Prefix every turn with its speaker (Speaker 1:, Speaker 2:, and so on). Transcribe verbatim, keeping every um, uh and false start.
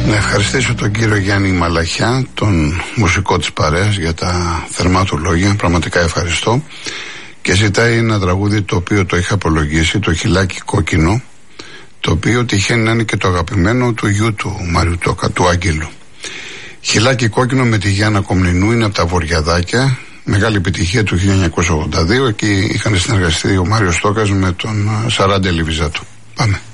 Speaker 1: Να ευχαριστήσω τον κύριο Γιάννη Μαλαχιά, τον μουσικό της παρέας, για τα θερμά του λόγια. Πραγματικά ευχαριστώ. Και ζητάει ένα τραγούδι το οποίο το είχα απολογίσει, το Χιλάκι Κόκκινο, το οποίο τυχαίνει να είναι και το αγαπημένο του γιου του Μάριου Τόκα, του Άγγελου. Χιλάκι Κόκκινο με τη Γιάννα Κομνηνού, είναι από τα Βοριαδάκια. Μεγάλη επιτυχία του χίλια εννιακόσια ογδόντα δύο. Εκεί είχαν συνεργαστεί ο Μάριος Τόκας με τον Σαράντε Λιβιζάτο. Πάμε.